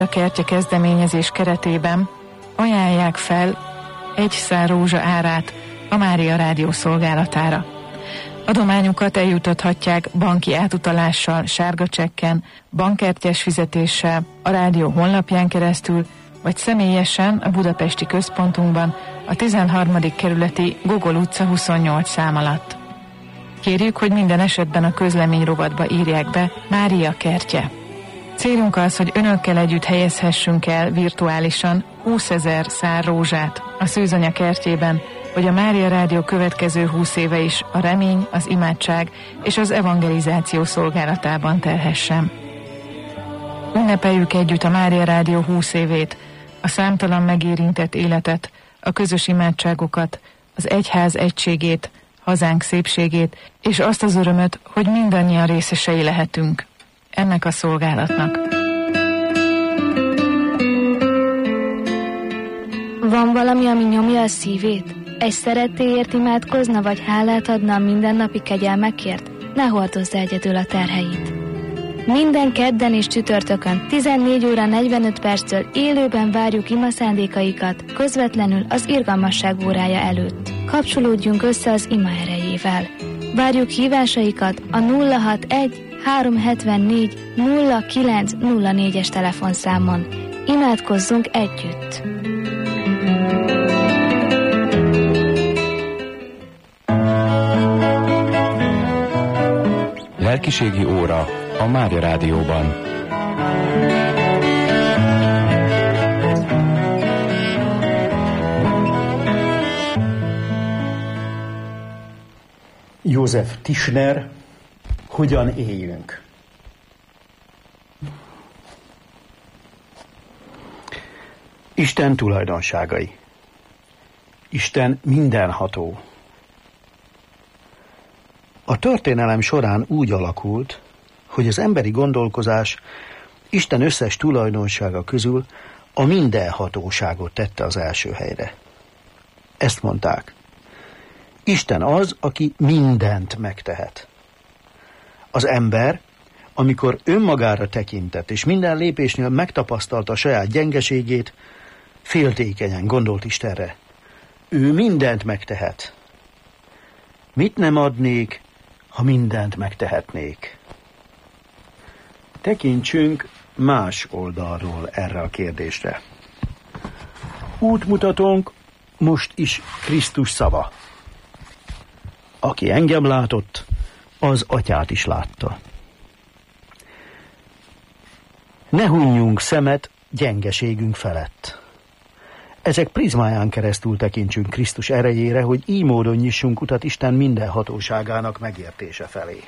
A Kertje kezdeményezés keretében ajánlják fel egy szár rózsa árát a Mária Rádió szolgálatára. Adományukat eljutathatják banki átutalással, sárga csekken, bankkártyás fizetéssel, a rádió honlapján keresztül, vagy személyesen a budapesti központunkban, a 13. kerületi Gogol utca 28 szám alatt. Kérjük, hogy minden esetben a közlemény rovatba írják be Mária Kertje. Célunk az, hogy önökkel együtt helyezhessünk el virtuálisan 20 000 szár rózsát a Szűzanya kertjében, hogy a Mária Rádió következő 20 éve is a remény, az imádság és az evangelizáció szolgálatában telhessen. Ünnepeljük együtt a Mária Rádió 20 évét, a számtalan megérintett életet, a közös imádságokat, az egyház egységét, hazánk szépségét, és azt az örömöt, hogy mindannyian részesei lehetünk ennek a szolgálatnak. Van valami, ami nyomja a szívét? Egy szerettéért imádkozna, vagy hálát adna a mindennapi kegyelmekért? Ne hordozz egyedül a terheit. Minden kedden és csütörtökön 14 óra 45 perctől élőben várjuk imaszándékaikat közvetlenül az irgalmasság órája előtt. Kapcsolódjunk össze az ima erejével. Várjuk hívásaikat a 061 374 0904-es telefonszámon. Imádkozzunk együtt! Lelkiségi óra a Mária Rádióban. József Tischner, hogyan éljünk? Isten tulajdonságai. Isten mindenható. A történelem során úgy alakult, hogy az emberi gondolkozás Isten összes tulajdonsága közül a mindenhatóságot tette az első helyre. Ezt mondták. Isten az, aki mindent megtehet. Az ember, amikor önmagára tekintett, és minden lépésnél megtapasztalta a saját gyengeségét, féltékenyen gondolt Istenre. Ő mindent megtehet. Mit nem adnék, ha mindent megtehetnék? Tekintsünk más oldalról erre a kérdésre. Útmutatónk most is Krisztus szava. Aki engem látott, az Atyát is látta. Ne hunjunk szemet gyengeségünk felett. Ezek prizmáján keresztül tekintsünk Krisztus erejére, hogy így módon nyissunk utat Isten mindenhatóságának megértése felé.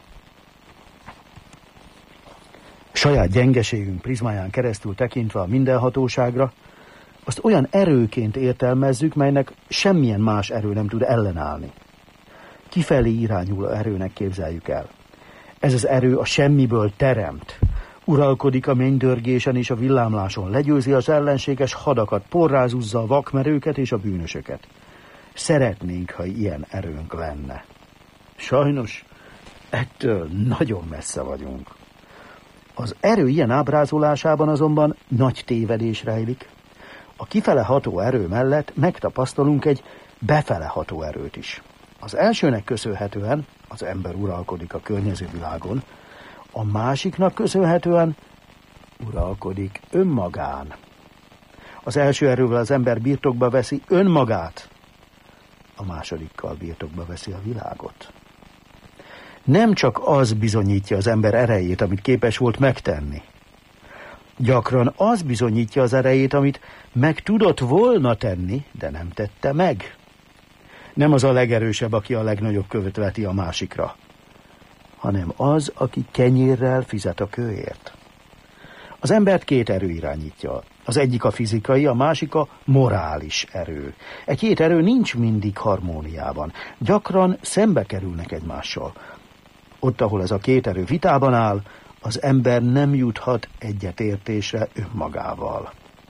Saját gyengeségünk prizmáján keresztül tekintve a mindenhatóságra, azt olyan erőként értelmezzük, melynek semmilyen más erő nem tud ellenállni. Kifelé irányuló erőnek képzeljük el. Ez az erő a semmiből teremt, uralkodik a mennydörgésen és a villámláson, legyőzi az ellenséges hadakat, porrázuzza a vakmerőket és a bűnösöket. Szeretnénk, ha ilyen erőnk lenne. Sajnos ettől nagyon messze vagyunk. Az erő ilyen ábrázolásában azonban nagy tévedés rejlik. A kifele ható erő mellett megtapasztalunk egy befele ható erőt is. Az elsőnek köszönhetően az ember uralkodik a környező világon, a másiknak köszönhetően uralkodik önmagán. Az első erővel az ember birtokba veszi önmagát, a másodikkal birtokba veszi a világot. Nem csak az bizonyítja az ember erejét, amit képes volt megtenni. Gyakran az bizonyítja az erejét, amit meg tudott volna tenni, de nem tette meg. Nem az a legerősebb, aki a legnagyobb követ veti a másikra, hanem az, aki kenyérrel fizet a kőért. Az embert két erő irányítja. Az egyik a fizikai, a másik a morális erő. E két erő nincs mindig harmóniában. Gyakran szembe kerülnek egymással. Ott, ahol ez a két erő vitában áll, az ember nem juthat egyetértésre önmagával.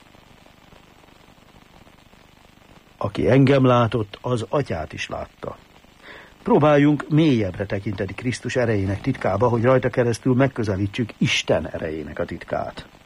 Aki engem látott, az Atyát is látta. Próbáljunk mélyebbre tekinteni Krisztus erejének titkába, hogy rajta keresztül megközelítsük Isten erejének a titkát.